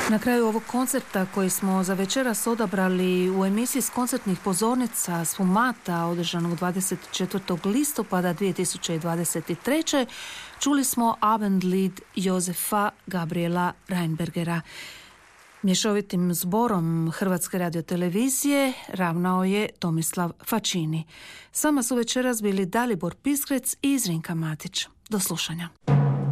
Na kraju ovog koncerta koji smo za večeras odabrali u emisiji s koncertnih pozornica Sfumata održanog 24. listopada 2023. čuli smo Abendlied Josefa Gabriela Reinbergera. Mješovitim zborom Hrvatske radiotelevizije ravnao je Tomislav Facini. S vama su večeras bili Dalibor Piskrec i Zrinka Matić. Do slušanja.